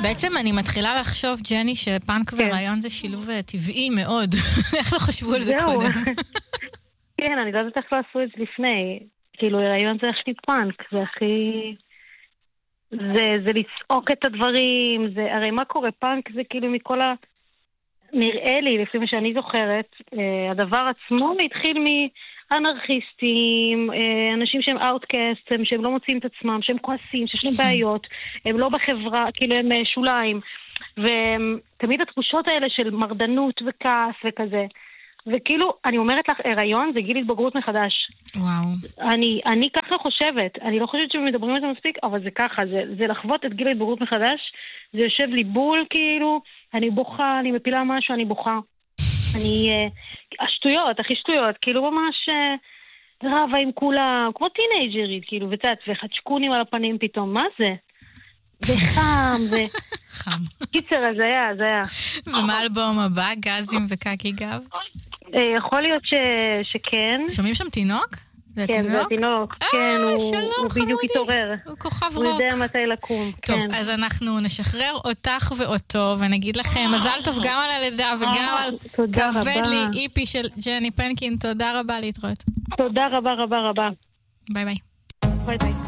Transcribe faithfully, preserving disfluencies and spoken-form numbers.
בעצם אני מתחילה לחשוב, ג'ני, שפאנק ורעיון זה שילוב טבעי מאוד. איך לא חשבו על זה קודם? כן, אני לא יודעת איך לא עשו את זה לפני. כאילו, רעיון זה הכי פאנק, זה הכי... זה, זה לצעוק את הדברים, זה... הרי מה קורה? פאנק זה כאילו מכל ה... נראה לי, לפי מה שאני זוכרת, הדבר עצמו התחיל מאנרכיסטים, אנשים שהם אאוטקאסט, שהם לא מוצאים את עצמם, שהם כועסים, שיש להם בעיות, הם לא בחברה, כאילו הם שוליים. ותמיד התחושות האלה של מרדנות וכעס וכזה. וכאילו, אני אומרת לך, הריון זה גיל התבגרות מחדש. וואו. אני, אני ככה חושבת, אני לא חושבת שמדברים על זה מספיק, אבל זה ככה, זה, זה לחוות את גיל ההתבגרות מחדש, זה יושב לי בול, כאילו, אני בוכה, אני מפילה משהו, אני בוכה. אני, uh, השטויות, הכי שטויות, כאילו ממש uh, רבה עם כולם, כמו טינאג'רית, כאילו, וצאת, וחדשקונים על הפנים פתאום, מה זה? זה חם, זה... חם. קיצר, זה היה, זה היה. ומה אלבום הבא? גזים וקקי גב? יכול להיות שכן. שומעים שם תינוק? כן, זה התינוק. כן, הוא בדיוק התעורר. הוא כוכב רוק. הוא יודע מתי לקום. טוב, אז אנחנו נשחרר אותך ואותו, ונגיד לכם מזל טוב גם על הלידה וגם על כבד לי איפי של ג'ני פנקין. תודה רבה להתראות. תודה רבה רבה רבה. ביי ביי. ביי ביי.